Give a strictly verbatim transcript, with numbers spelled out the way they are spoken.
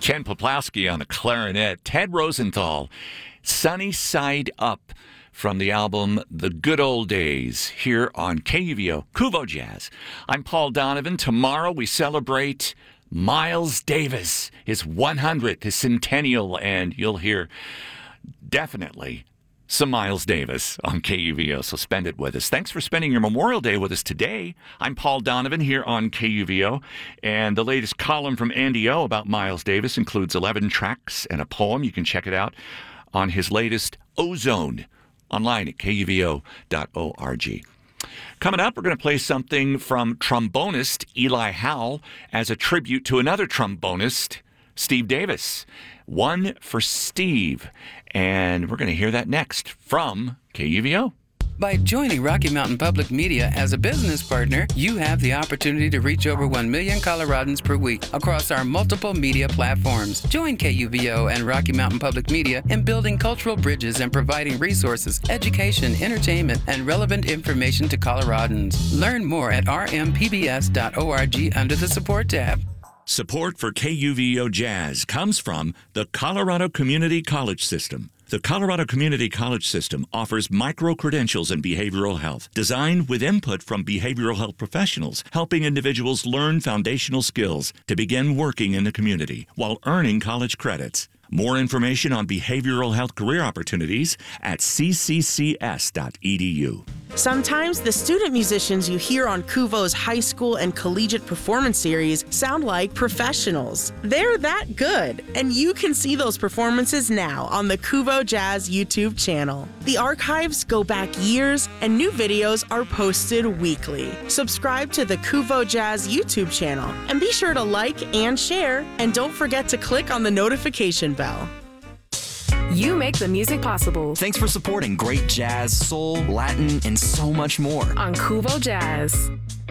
Ken Poplawski on the clarinet. Ted Rosenthal, Sunny Side Up from the album The Good Old Days here on K U V O, Kuvo Jazz. I'm Paul Donovan. Tomorrow we celebrate Miles Davis, his one hundredth, his centennial, and you'll hear definitely some Miles Davis on K U V O, so spend it with us. Thanks for spending your Memorial Day with us today. I'm Paul Donovan here on K U V O, and the latest column from Andy O about Miles Davis includes eleven tracks and a poem. You can check it out on his latest Ozone online at K U V O dot org. Coming up, we're going to play something from trombonist Eli Howell as a tribute to another trombonist, Steve Davis. One for Steve. And we're going to hear that next from K U V O. By joining Rocky Mountain Public Media as a business partner, you have the opportunity to reach over one million Coloradans per week across our multiple media platforms. Join K U V O and Rocky Mountain Public Media in building cultural bridges and providing resources, education, entertainment, and relevant information to Coloradans. Learn more at r m p b s dot org under the Support tab. Support for K U V O Jazz comes from the Colorado Community College System. The Colorado Community College System offers micro-credentials in behavioral health, designed with input from behavioral health professionals, helping individuals learn foundational skills to begin working in the community while earning college credits. More information on behavioral health career opportunities at c c c s dot e d u. Sometimes the student musicians you hear on Kuvo's high school and collegiate performance series sound like professionals. They're that good, and you can see those performances now on the Kuvo Jazz YouTube channel. The archives go back years, and new videos are posted weekly. Subscribe to the Kuvo Jazz YouTube channel, and be sure to like and share, and don't forget to click on the notification bell. You make the music possible. Thanks for supporting great jazz, soul, Latin, and so much more On Kuvo Jazz.